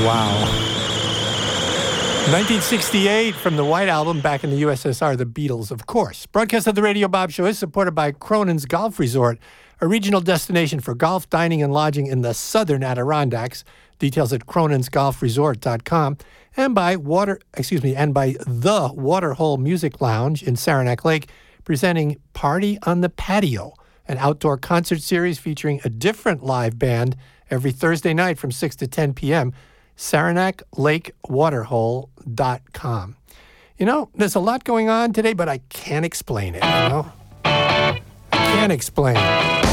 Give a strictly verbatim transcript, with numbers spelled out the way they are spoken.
Wow. nineteen sixty-eight from the White Album, back in the U S S R, The Beatles, of course. Broadcast of the Radio Bob Show is supported by Cronin's Golf Resort, a regional destination for golf, dining, and lodging in the southern Adirondacks. Details at cronins golf resort dot com. And by Water, excuse me, and by the Waterhole Music Lounge in Saranac Lake, presenting Party on the Patio, an outdoor concert series featuring a different live band every Thursday night from six to ten p.m. saranac lake waterhole dot com. You know, there's a lot going on today, but I can't explain it, you know? I can't explain it.